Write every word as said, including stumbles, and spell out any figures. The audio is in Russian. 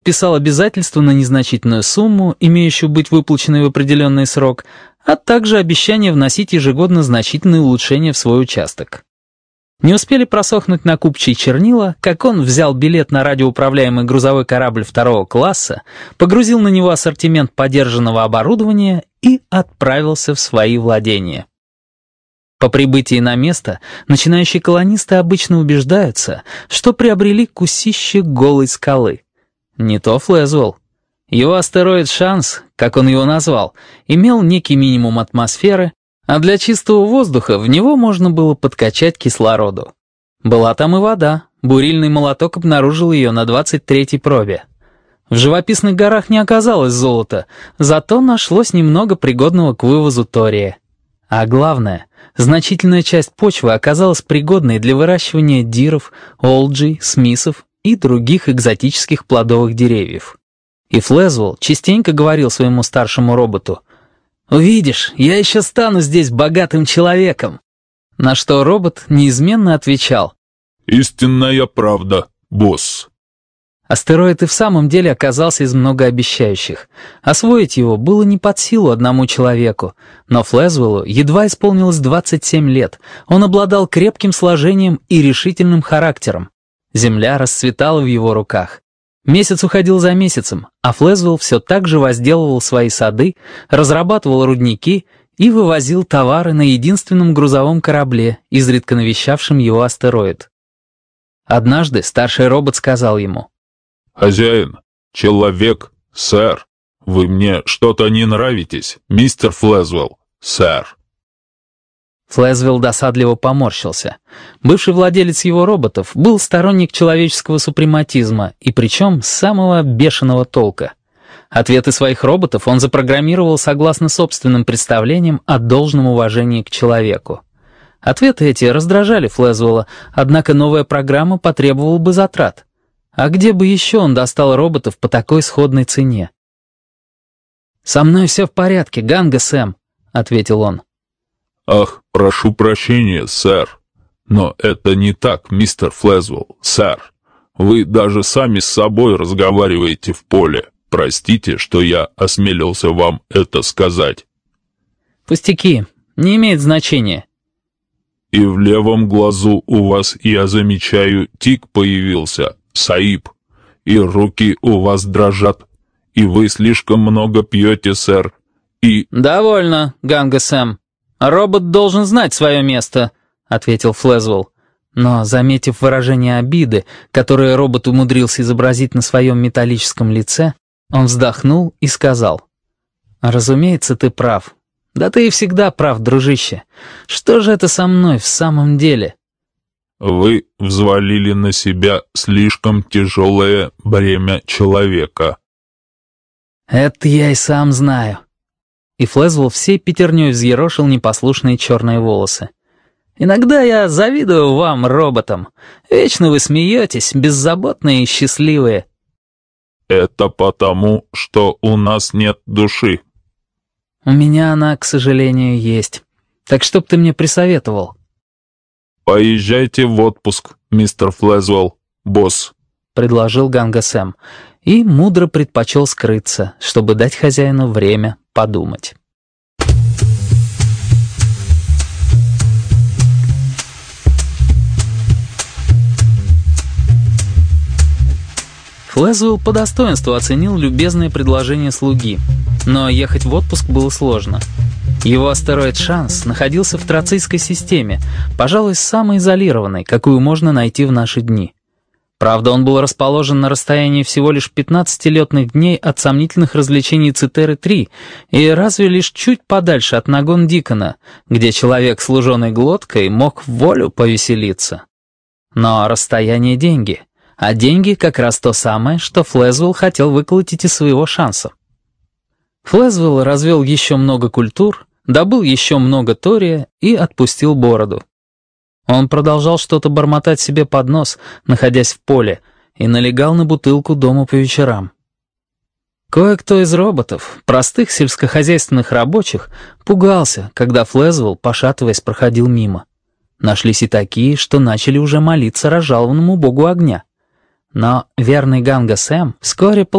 писал обязательства на незначительную сумму, имеющую быть выплаченной в определенный срок, а также обещание вносить ежегодно значительные улучшения в свой участок. Не успели просохнуть на купчие чернила, как он взял билет на радиоуправляемый грузовой корабль второго класса, погрузил на него ассортимент подержанного оборудования и отправился в свои владения. По прибытии на место начинающие колонисты обычно убеждаются, что приобрели кусище голой скалы. Не то Флэзвелл. Его астероид «Шанс», как он его назвал, имел некий минимум атмосферы, а для чистого воздуха в него можно было подкачать кислороду. Была там и вода, бурильный молоток обнаружил ее на двадцать третьей пробе. В живописных горах не оказалось золота, зато нашлось немного пригодного к вывозу тория. А главное, значительная часть почвы оказалась пригодной для выращивания диров, олджей, смисов и других экзотических плодовых деревьев. И Флэзвелл частенько говорил своему старшему роботу: «Увидишь, я еще стану здесь богатым человеком». На что робот неизменно отвечал: «Истинная правда, босс». Астероид и в самом деле оказался из многообещающих. Освоить его было не под силу одному человеку, но Флэзвеллу едва исполнилось двадцать семь лет, он обладал крепким сложением и решительным характером. Земля расцветала в его руках. Месяц уходил за месяцем, а Флэзвелл все так же возделывал свои сады, разрабатывал рудники и вывозил товары на единственном грузовом корабле, изредка навещавшем его астероид. Однажды старший робот сказал ему: «Хозяин, человек, сэр, вы мне что-то не нравитесь, мистер Флэзвелл, сэр». Флэзвелл досадливо поморщился. Бывший владелец его роботов был сторонник человеческого супрематизма, и причем с самого бешеного толка. Ответы своих роботов он запрограммировал согласно собственным представлениям о должном уважении к человеку. Ответы эти раздражали Флэзвелла, однако новая программа потребовала бы затрат. А где бы еще он достал роботов по такой сходной цене? «Со мной все в порядке, Ганга Сэм», — ответил он. «Ах, прошу прощения, сэр. Но это не так, мистер Флэзвелл, сэр. Вы даже сами с собой разговариваете в поле. Простите, что я осмелился вам это сказать». «Пустяки, не имеет значения». «И в левом глазу у вас, я замечаю, тик появился, Саиб. И руки у вас дрожат. И вы слишком много пьете, сэр. И...» «Довольно, Ганга Сэм. Робот должен знать свое место», — ответил Флэзвелл. Но, заметив выражение обиды, которое робот умудрился изобразить на своем металлическом лице, он вздохнул и сказал: «Разумеется, ты прав. Да ты и всегда прав, дружище. Что же это со мной в самом деле?» «Вы взвалили на себя слишком тяжелое бремя человека». «Это я и сам знаю». И Флэзвелл всей пятерней взъерошил непослушные черные волосы. «Иногда я завидую вам, роботам. Вечно вы смеетесь, беззаботные и счастливые». «Это потому, что у нас нет души». «У меня она, к сожалению, есть. Так что б ты мне присоветовал?» «Поезжайте в отпуск, мистер Флэзвелл, босс», — предложил Ганга Сэм, и мудро предпочел скрыться, чтобы дать хозяину время подумать. Флэзвелл по достоинству оценил любезное предложение слуги, но ехать в отпуск было сложно. Его астероид «Шанс» находился в Троцийской системе, пожалуй, самой изолированной, какую можно найти в наши дни. Правда, он был расположен на расстоянии всего лишь пятнадцати летных дней от сомнительных развлечений Цитеры три и разве лишь чуть подальше от Нагон Дикона, где человек с луженой глоткой мог в волю повеселиться. Но расстояние — деньги, а деньги как раз то самое, что Флэзвелл хотел выколотить из своего шанса. Флэзвелл развел еще много культур, добыл еще много тория и отпустил бороду. Он продолжал что-то бормотать себе под нос, находясь в поле, и налегал на бутылку дома по вечерам. Кое-кто из роботов, простых сельскохозяйственных рабочих, пугался, когда Флэзвелл, пошатываясь, проходил мимо. Нашлись и такие, что начали уже молиться разжалованному богу огня. Но верный Ганга Сэм вскоре